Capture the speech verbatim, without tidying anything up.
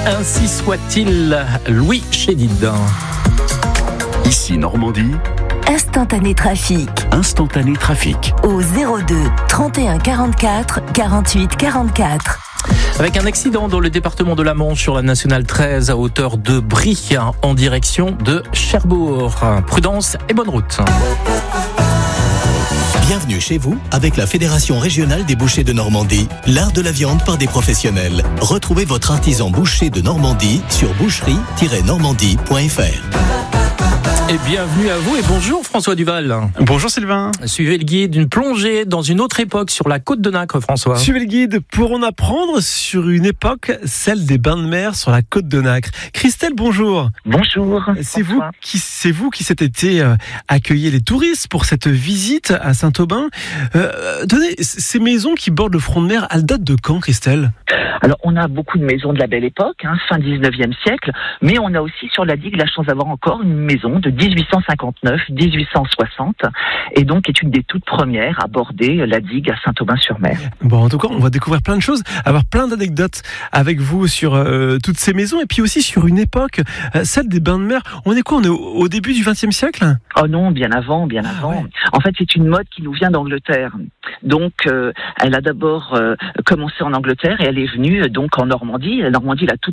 Ainsi soit-il, Louis Chédid. Ici Normandie. Instantané trafic. Instantané trafic. Au zéro deux trente et un quarante-quatre quarante-huit quarante-quatre. Avec un accident dans le département de la Manche sur la nationale treize à hauteur de Brie en direction de Cherbourg. Prudence et bonne route. Bienvenue chez vous avec la Fédération régionale des bouchers de Normandie, l'art de la viande par des professionnels. Retrouvez votre artisan boucher de Normandie sur boucherie tiret normandie point f r. Et bienvenue à vous et bonjour François Duval. Bonjour Sylvain. Suivez le guide d'une plongée dans une autre époque sur la côte de Nacre, François. Suivez le guide pour en apprendre sur une époque, celle des bains de mer sur la côte de Nacre. Christelle, bonjour. Bonjour. C'est vous qui, c'est vous qui cet été euh, accueillez les touristes pour cette visite à Saint-Aubin. Euh, tenez, ces maisons qui bordent le front de mer, elles datent de quand, Christelle ? Alors, on a beaucoup de maisons de la belle époque, hein, fin dix-neuvième siècle, mais on a aussi sur la digue la chance d'avoir encore une maison de dix-huit cent cinquante-neuf dix-huit cent soixante, et donc est une des toutes premières à border la digue à Saint-Aubin-sur-Mer. Bon, en tout cas, on va découvrir plein de choses, avoir plein d'anecdotes avec vous sur euh, toutes ces maisons, et puis aussi sur une époque, euh, celle des bains de mer. On est quoi ? On est au, au début du vingtième siècle ? Oh non, bien avant, bien Ah, avant. ouais. En fait, c'est une mode qui nous vient d'Angleterre. Donc, euh, elle a d'abord euh, commencé en Angleterre et elle est venue euh, donc en Normandie. La Normandie est la toute